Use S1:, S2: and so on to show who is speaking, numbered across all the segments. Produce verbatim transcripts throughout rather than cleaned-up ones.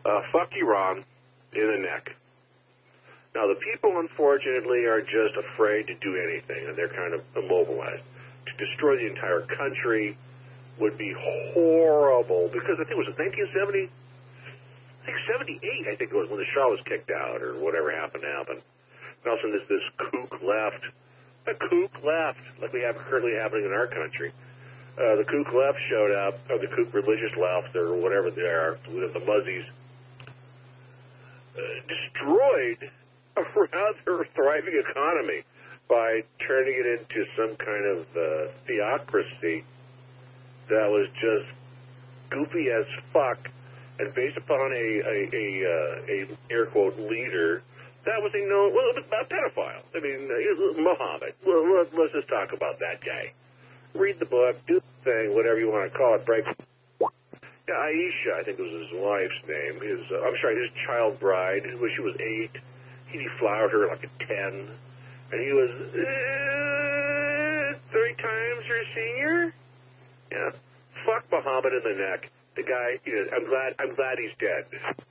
S1: Uh, fuck Iran in the neck. Now, the people, unfortunately, are just afraid to do anything, and they're kind of immobilized. To destroy the entire country would be horrible, because I think it was nineteen seventy, I think seventy-eight, I think it was, when the Shah was kicked out, or whatever happened to happen. And also there's this kook left. A kook left, like we have currently happening in our country. Uh, the kook left showed up, or the kook religious left, or whatever they are, the Muzzies, uh, destroyed a rather thriving economy by turning it into some kind of uh, theocracy that was just goofy as fuck, and based upon a, a, a, uh, a air quote, leader that was a known, well, a pedophile. I mean, uh, Muhammad. Well, let, let's just talk about that guy. Read the book, do the thing, whatever you want to call it, break. Yeah, Aisha, I think was his wife's name. His, uh, I'm sorry, his child bride, when she was eight, he deflowered her like a ten, and he was uh, three times her senior. Yeah, fuck Muhammad in the neck. The guy, you know, I'm glad, I'm glad he's dead.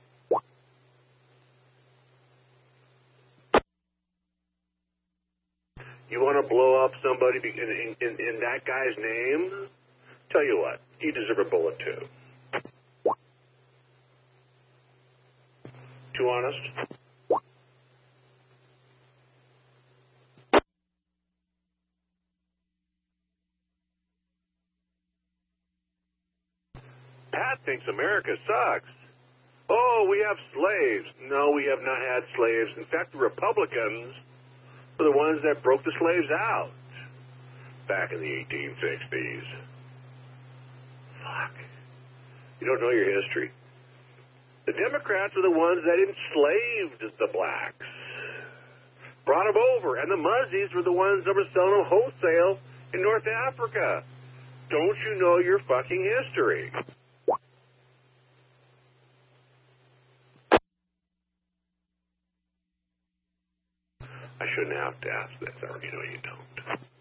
S1: You want to blow up somebody in, in, in that guy's name? Tell you what, you deserve a bullet too. Too honest? Pat thinks America sucks. Oh, we have slaves. No, we have not had slaves. In fact, the Republicans were the ones that broke the slaves out back in the eighteen sixties. Fuck. You don't know your history. The Democrats are the ones that enslaved the blacks, brought them over, and the Muzzies were the ones that were selling them wholesale in North Africa. Don't you know your fucking history? I shouldn't have to ask this. I already know you don't.